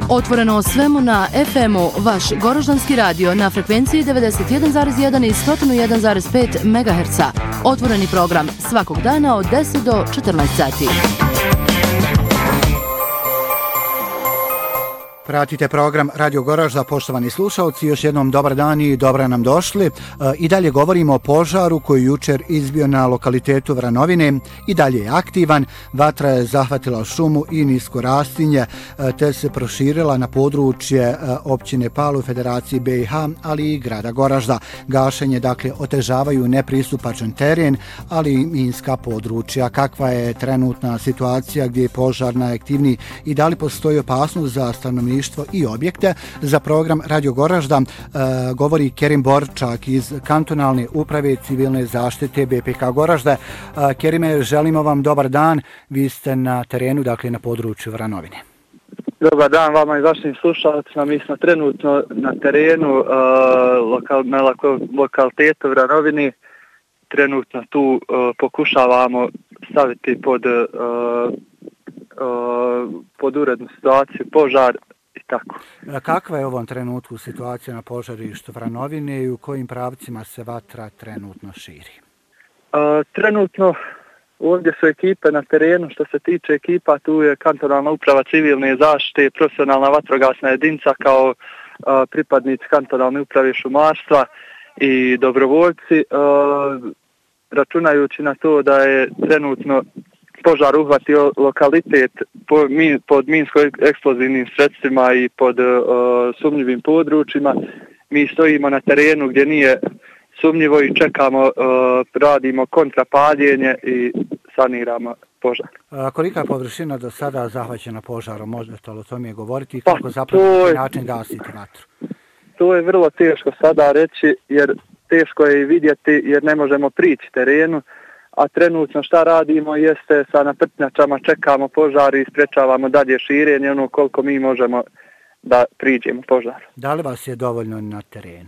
Otvoreno o svemu na FM-u, vaš Goroždanski radio na frekvenciji 91,1 i 101,5 MHz. Otvoreni program svakog dana od 10 do 14 sati. Pratite program Radio Goražda, poštovani slušalci, još jednom dobar dan i dobro nam došli. I dalje govorimo o požaru koji jučer izbio na lokalitetu Vranovine. I dalje je aktivan, vatra je zahvatila šumu i nisko rastinje, te se proširila na područje općine Palu, Federacije BiH, ali i grada Goražda. Gašenje, dakle, otežavaju nepristupačan teren, ali i minska područja. Kakva je trenutna situacija gdje je požar najaktivniji i da li postoji opasnost za stanovništvo i objekte? Za program Radio Goražda govori Kerim Borčak iz kantonalne uprave civilne zaštite BPK Goražda. Kerime, želimo vam dobar dan. Vi ste na terenu, dakle na području Vranovine. Dobar dan vama i vašim slušalcima. Mi smo trenutno na terenu na lokalitetu Vranovini. Trenutno tu pokušavamo staviti pod urednu situaciju požar i tako. Kakva je u ovom trenutku situacija na požarištu Vranovine i u kojim pravcima se vatra trenutno širi? Trenutno ovdje su ekipe na terenu. Što se tiče ekipa, tu je kantonalna uprava civilne zaštite, profesionalna vatrogasna jedinica kao pripadnici kantonalne uprave šumarstva i dobrovoljci. Računajući na to da je trenutno požar uhvatio lokalitet pod minsko-eksplozivnim sredstvima i pod sumnjivim područjima, mi stojimo na terenu gdje nije sumnjivo i čekamo, radimo kontrapaljenje i saniramo požar. Kolika je površina do sada zahvaćena požarom? Možete li o tome govoriti i kako zapravo način gasiti vatru? To je vrlo teško sada reći, jer teško je i vidjeti jer ne možemo prići terenu. A trenutno šta radimo jeste sa naprtnjačama čekamo požar i sprečavamo dalje širenje ono koliko mi možemo da priđemo požaru. Da li vas je dovoljno na terenu?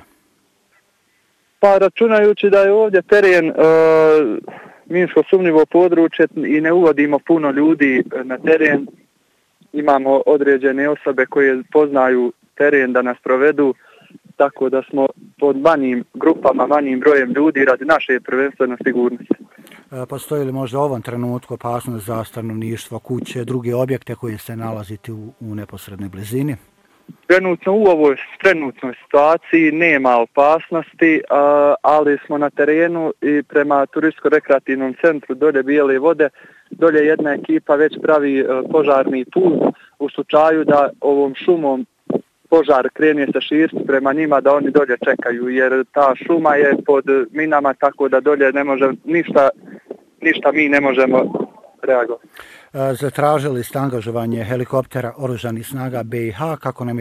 Pa računajući da je ovdje teren minsko sumnjivo područje i ne uvodimo puno ljudi na teren, imamo određene osobe koje poznaju teren da nas provedu, tako da smo pod manjim grupama, manjim brojem ljudi radi naše prvenstveno sigurnosti. Postoji li možda u ovom trenutku opasnost za stanovništvo, kuće, druge objekte koji se nalazite u neposrednoj blizini? Trenutno u ovoj trenutnoj situaciji nema opasnosti, ali smo na terenu i prema Turističko-rekreativnom centru dolje Bijele vode, dolje jedna ekipa već pravi požarni put u slučaju da ovom šumom požar krene se širiti prema njima, da oni dolje čekaju, jer ta šuma je pod minama, tako da dolje ne može ništa mi ne možemo reagovati. Zatražili ste angažovanje helikoptera oružanih snaga BiH, kako nam je